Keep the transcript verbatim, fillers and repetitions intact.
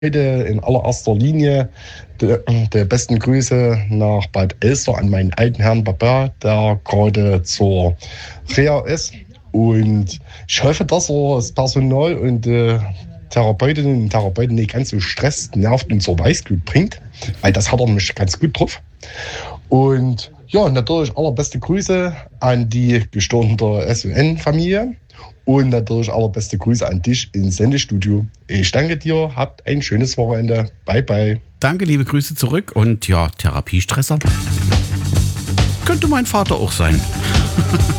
in allererster Linie die, die besten Grüße nach Bad Elster an meinen alten Herrn Papa, der gerade zur Reha ist. Und ich hoffe, dass er das Personal und die Therapeutinnen und Therapeuten nicht ganz so stresst, nervt und zur Weißglut bringt, weil das hat er mich ganz gut drauf. Und ja, natürlich allerbeste Grüße an die gestorbene S U N-Familie. Und natürlich allerbeste Grüße an dich ins Sendestudio. Ich danke dir, habt ein schönes Wochenende. Bye, bye. Danke, liebe Grüße zurück. Und ja, Therapiestresser könnte mein Vater auch sein.